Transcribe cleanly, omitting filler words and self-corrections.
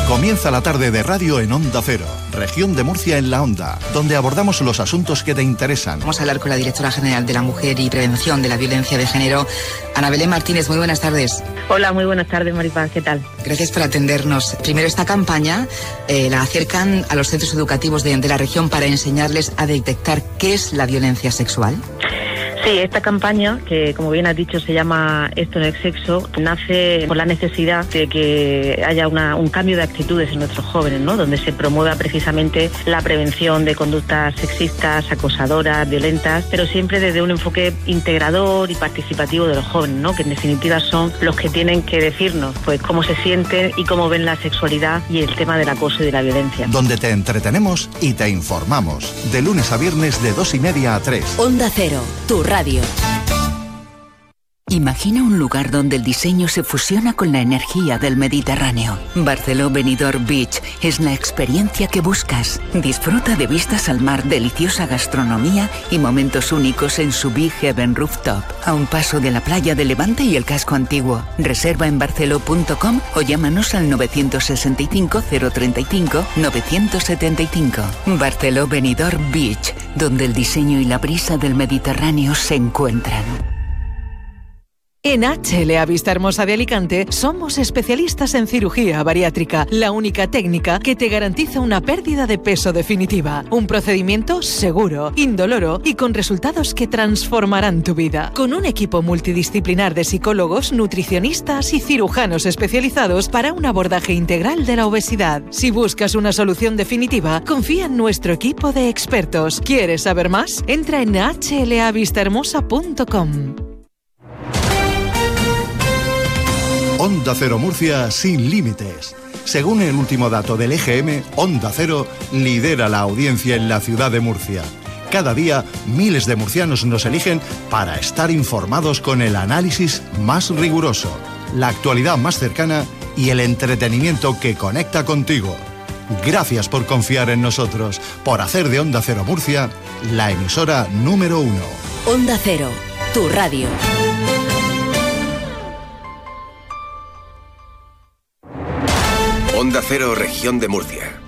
Comienza la tarde de radio en Onda Cero, región de Murcia en la Onda, donde abordamos los asuntos que te interesan. Vamos a hablar con la directora general de la Mujer y Prevención de la Violencia de Género, Ana Belén Martínez. Muy buenas tardes. Hola, muy buenas tardes, Maripaz. ¿Qué tal? Gracias por atendernos. Primero, esta campaña la acercan a los centros educativos de la región para enseñarles a detectar qué es la violencia sexual. Sí, esta campaña, que como bien has dicho se llama Esto no es sexo, nace por la necesidad de que haya un cambio de actitudes en nuestros jóvenes, ¿no? Donde se promueva precisamente la prevención de conductas sexistas, acosadoras, violentas, pero siempre desde un enfoque integrador y participativo de los jóvenes, ¿no? Que en definitiva son los que tienen que decirnos pues cómo se sienten y cómo ven la sexualidad y el tema del acoso y de la violencia. Donde te entretenemos y te informamos, de lunes a viernes de 2:30 a 3. Onda Cero, tu radio. Imagina un lugar donde el diseño se fusiona con la energía del Mediterráneo. Barceló Benidorm Beach es la experiencia que buscas. Disfruta de vistas al mar, deliciosa gastronomía y momentos únicos en su Big Heaven Rooftop, a un paso de la playa de Levante y el casco antiguo. Reserva en barceló.com o llámanos al 965 035 975. Barceló Benidorm Beach, donde el diseño y la brisa del Mediterráneo se encuentran. En HLA Vista Hermosa de Alicante somos especialistas en cirugía bariátrica, la única técnica que te garantiza una pérdida de peso definitiva. Un procedimiento seguro, indoloro y con resultados que transformarán tu vida. Con un equipo multidisciplinar de psicólogos, nutricionistas y cirujanos especializados para un abordaje integral de la obesidad. Si buscas una solución definitiva, confía en nuestro equipo de expertos. ¿Quieres saber más? Entra en hlavistahermosa.com. Onda Cero Murcia sin límites. Según el último dato del EGM, Onda Cero lidera la audiencia en la ciudad de Murcia. Cada día, miles de murcianos nos eligen para estar informados con el análisis más riguroso, la actualidad más cercana y el entretenimiento que conecta contigo. Gracias por confiar en nosotros, por hacer de Onda Cero Murcia la emisora número 1. Onda Cero, tu radio. Onda Cero, región de Murcia.